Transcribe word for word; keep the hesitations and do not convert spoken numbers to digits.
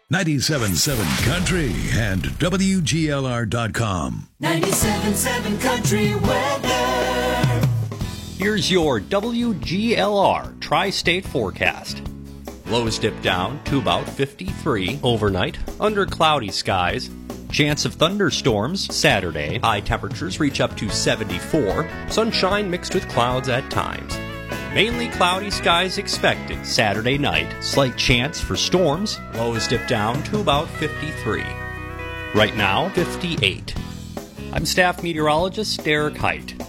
ninety-seven point seven Country and W G L R dot com. ninety-seven point seven Country weather. Here's your W G L R Tri-State forecast. Lows dip down to about fifty-three overnight under cloudy skies. Chance of thunderstorms Saturday. High temperatures reach up to seventy-four. Sunshine mixed with clouds at times. Mainly cloudy skies expected Saturday night. Slight chance for storms. Lows dip down to about fifty-three. Right now, fifty-eight. I'm staff meteorologist Derek Height.